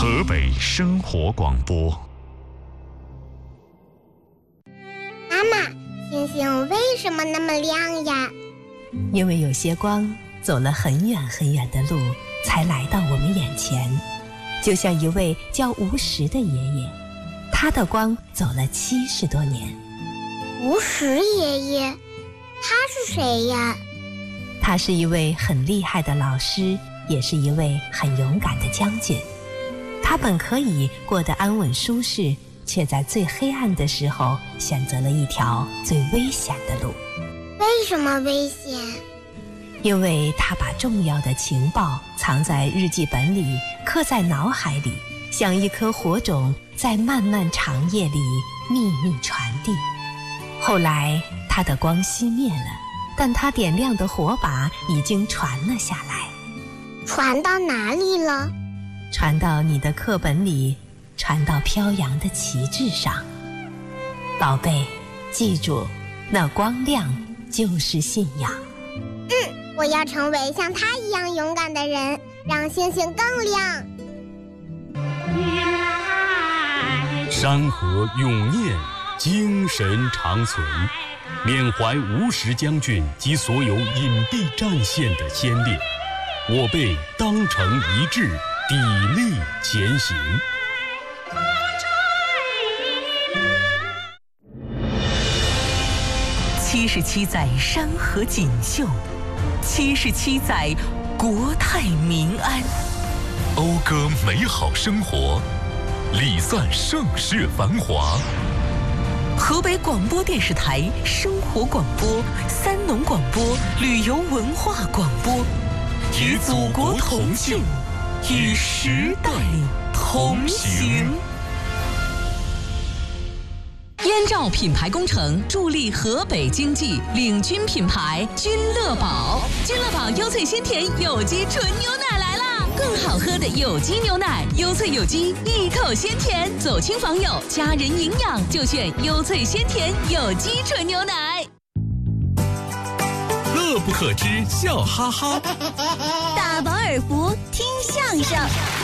河北生活广播。 妈妈，星星为什么那么亮呀？ 因为有些光走了很远很远的路，才来到我们眼前。就像一位叫吴石的爷爷，他的光走了70多年。 吴石爷爷，他是谁呀？ 他是一位很厉害的老师，也是一位很勇敢的将军。他本可以过得安稳舒适，却在最黑暗的时候选择了一条最危险的路。 为什么危险？ 因为他把重要的情报藏在日记本里，刻在脑海里，像一颗火种，在漫漫长夜里秘密传递。后来他的光熄灭了，但他点亮的火把已经传了下来。 传到哪里了？ 传到你的课本里，传到飘扬的旗帜上。宝贝，记住，那光亮就是信仰。 我要成为像他一样勇敢的人，让星星更亮。 山河永念，精神长存，缅怀吴石将军及所有隐蔽战线的先烈，我辈当成一致，砥砺前行。 77载山河锦绣，77载国泰民安， 讴歌美好生活，礼赞盛世繁华。 河北广播电视台生活广播、三农广播、旅游文化广播，与祖国同庆，与时代同行。燕赵品牌工程助力河北经济，领军品牌君乐宝。君乐宝优萃鲜甜有机纯牛奶来啦！更好喝的有机牛奶，优萃有机，一口鲜甜。走亲访友，家人营养就选优萃鲜甜有机纯牛奶。 乐不可支，笑哈哈。 大饱耳福，听相声。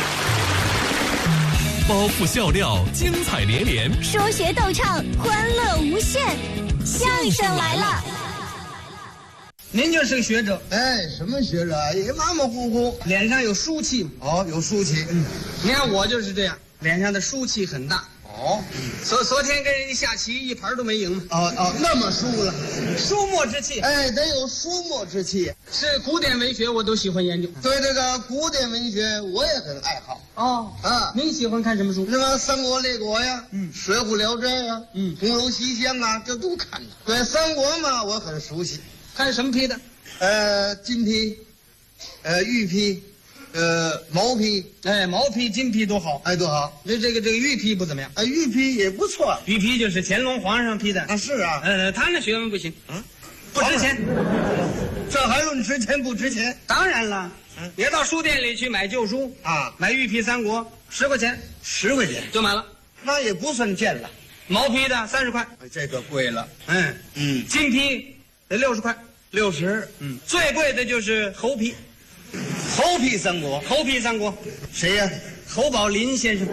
包袱笑料，精彩连连； 说学逗唱，欢乐无限。相声来了！ 您就是个学者， 哎，什么学者？也马马虎虎， 脸上有书气。 哦，有书气。 你看我就是这样，脸上的书气很大。 哦， 昨天跟人家下棋，一盘都没赢嘛。 那么输了， 书墨之气。 哎，得有书墨之气。 是古典文学，我都喜欢研究。 对这个古典文学，我也很爱好。 您喜欢看什么书？ 那么《三国》《列国》呀，水浒》《聊斋》呀，红楼西厢啊，这都看了。对三国嘛，我很熟悉。 看什么批的？ 金批，玉批，毛批。 哎，毛批、金批都好。 哎，多好。 这个玉批不怎么样。 玉批也不错。 玉批就是乾隆皇上批的。 是啊。 他那学问不行。不值钱。 这还论值钱不值钱？ 当然了。别到书店里去买旧书啊， 买玉批三国10块钱 ，10块钱就买了， 那也不算贱了。 毛批的30块， 这个贵了。 金批得60块 ，60。 最贵的就是猴批， 猴批三国， 猴批三国， 谁呀？ 侯宝林先生。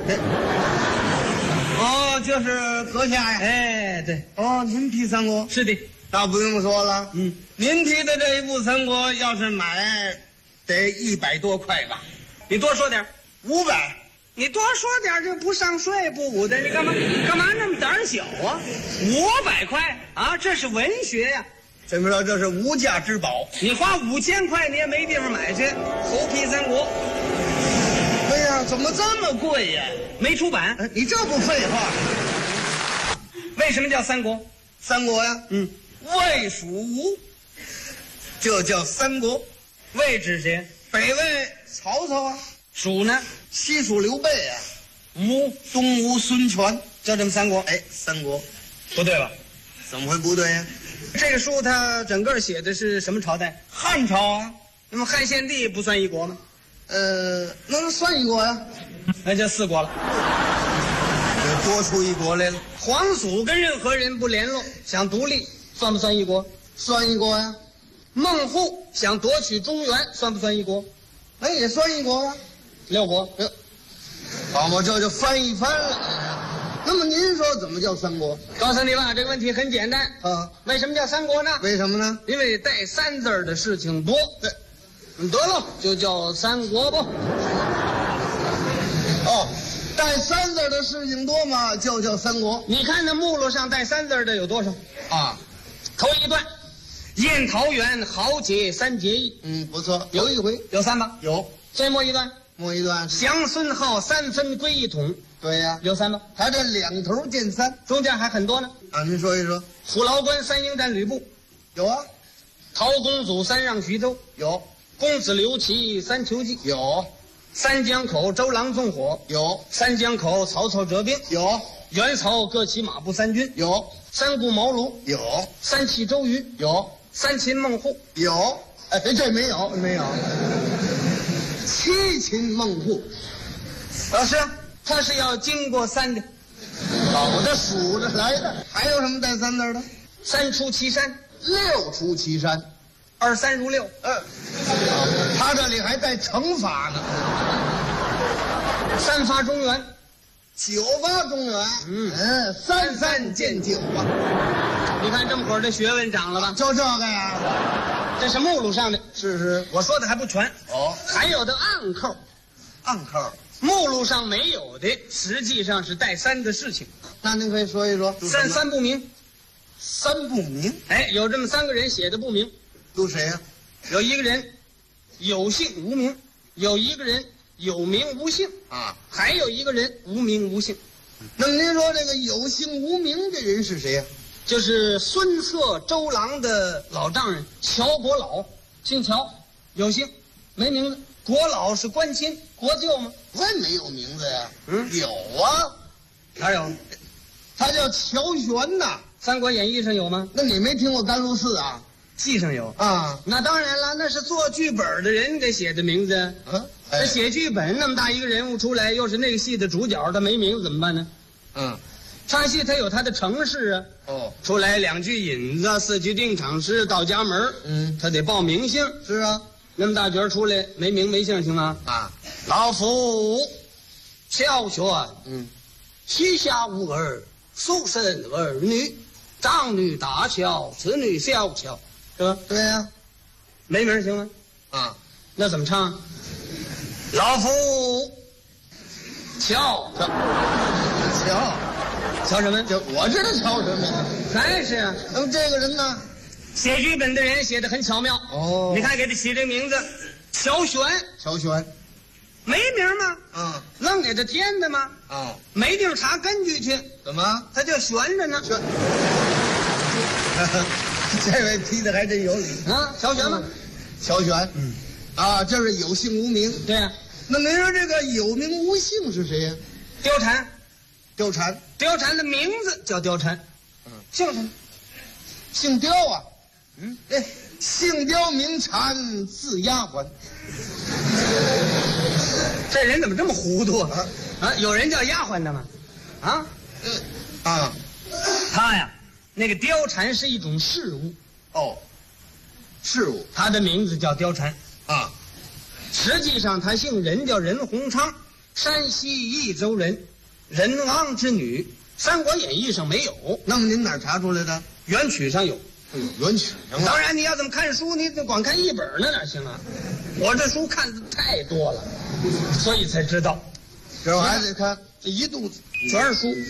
就是阁下呀。 哎，对。 您批三国？ 是的， 那不用说了。您批的这一部三国，要是买，得100多块吧？ 你多说点 ，500。 你多说点就不上税不武的，你干嘛那么胆小啊？500块啊，这是文学呀。 怎么着？这是无价之宝。 你花5000块你也没地方买去。猴批三国。 哎呀，怎么这么贵呀？ 没出版。 你这不废话？ 为什么叫三国？ 三国呀，魏蜀吴，这叫三国。 魏指谁？ 北魏曹操啊。 蜀呢？ 西蜀刘备啊。 吴东吴孙权， 就这么三国。 哎，三国， 不对吧？ 怎么会不对呀？ 这个书它整个写的是什么朝代？ 汉朝啊。 那么汉献帝不算一国吗？ 那算一国呀。 那就4国了。 多出一国来了。 皇祖跟任何人不联络，想独立，算不算一国？ 算一国呀。 孟户想夺取中原，算不算一国？ 那也算一国啊。 6国。 好嘛，这就翻一翻了。那么您说怎么叫三国？ 告诉你吧，这个问题很简单啊。 为什么叫三国呢？ 为什么呢？ 因为带三字的事情多。 对， 得了，就叫三国吧。 哦，带三字的事情多嘛，就叫三国。 你看那目录上带三字的有多少？ 啊， 头一段，雁桃园豪杰三结义。 不错，有一回有3吧？ 有。 再末一段， 末一段降孙浩3分归一统。 对呀， 有3吧？ 他这两头见三， 中间还很多呢。 啊，您说一说。 虎牢关3迎战吕布。 有啊。 陶公祖3让徐州。 有。 公子刘琦3求计。 有。 三江口周郎纵火。 有。 三江口曹操折兵。 有。 袁曹各骑马步3军。 有。 三顾茅庐。 有。 三气周瑜。 有。 三擒孟获。 有。哎，这没有，没有。七擒孟获。 老师，他是要经过3的。 好的，数着来的。还有什么带三字的 ？3出祁山 ，6出祁山 ，2、3如6。 他这里还带乘法呢。 3发中原 ，9发中原。3三见9啊。 你看这么会儿这学问长了吧？ 就这个呀。 这是目录上的。 是， 我说的还不全。 哦， 还有的暗扣。 暗扣。 目录上没有的，实际上是带3的事情。 那您可以说一说。 三不明。 三不明。 哎，有这么3个人写的不明。 都谁呀？ 有一个人有姓无名，有一个人有名无姓啊， 还有一个人无名无姓。 那么您说这个有姓无名这人是谁呀？ 就是孙策周郎的老丈人乔国老，姓乔，有姓，没名字。国老是官亲，国舅吗？ 我也没有名字呀。有啊。 哪有？ 他叫乔玄呐。 《三国演义》上有吗？ 那你没听过甘露寺啊？ 记上有啊。 那当然了，那是做剧本的人给写的名字。他写剧本那么大一个人物出来，又是那个戏的主角，他没名字怎么办呢？唱戏他有他的程式啊。出来2句引子，4句定场诗，到家门。他得报名姓。 是啊。 那么大角出来没名没姓行吗？老夫乔玄，膝下无儿，素生儿女，长女大乔，次女小乔，是吧？ 对呀。 没名行吗？那怎么唱？老夫乔什么？ 我知道乔什么。 还是啊。 那么这个人呢？ 写剧本的人写得很巧妙。你看给他起这名字，乔玄。没名吗？愣给他添的吗？没地儿查根据去。 怎么？ 他就悬着呢。 这位提的还真有理啊。乔玄吗？ 乔玄。这是有姓无名。 对呀。 那您说这个有名无姓是谁呀？ 貂蝉。 貂蝉的名字叫貂蝉。姓什么？ 姓貂啊。姓貂名蝉，字丫鬟。 这人怎么这么糊涂啊？有人叫丫鬟的吗？他呀，那个貂蝉是一种事物。 事物。 他的名字叫貂蝉。实际上他姓任，叫任鸿昌，山西益州人，任昂之女。《三国演义》上没有。 那么您哪儿查出来的？ 元曲上有。 元曲上。 当然，你要怎么看书，你光看一本那哪行啊？我这书看的太多了，所以才知道。 这我还得看这一肚子全是书。